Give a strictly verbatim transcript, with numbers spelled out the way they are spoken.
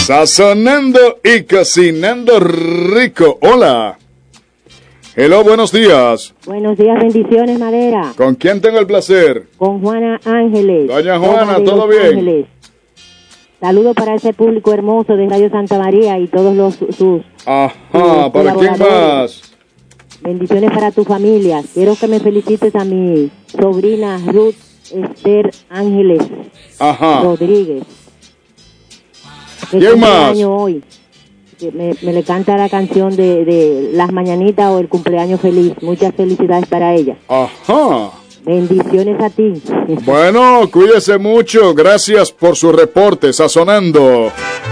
Sazonando y cocinando rico. Hola. Hello, buenos días. Buenos días, bendiciones, Madera. ¿Con quién tengo el placer? Con Juana Ángeles. Doña Juana, Toma ¿todo de Los bien? Ángeles. Saludos para ese público hermoso de Radio Santa María y todos los sus. Ajá, sus ¿para quién colaboradores. más? Bendiciones para tu familia. Quiero que me felicites a mi sobrina Ruth Esther Ángeles Ajá. Rodríguez. Que ¿Quién cumple más? año hoy. Que me, me le canta la canción de, de Las Mañanitas o el cumpleaños feliz. Muchas felicidades para ella. Ajá. Bendiciones a ti. Bueno, cuídese mucho. Gracias por su reporte, Sazonando.